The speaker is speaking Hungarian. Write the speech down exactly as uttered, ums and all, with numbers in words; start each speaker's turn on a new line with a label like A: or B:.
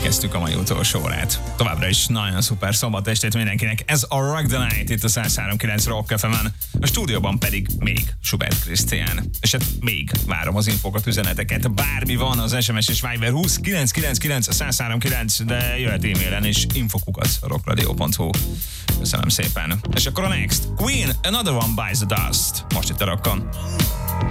A: elkezdtük a mai utolsó órát. Továbbra is nagyon szuper szombat estét mindenkinek. Ez a Rock the Night itt a száz három kilenc Rock ef emen. A stúdióban pedig még Schubert Krisztián. És hát még várom az infokat, üzeneteket. Bármi van az es em es és Viber húsz kilenc kilenc kilenc a száz három kilenc, de jöhet e-mailen is infokukat rockradio pont hu. Köszönöm szépen. És akkor a next. Queen, Another One Bites the Dust. Most itt a Rockon.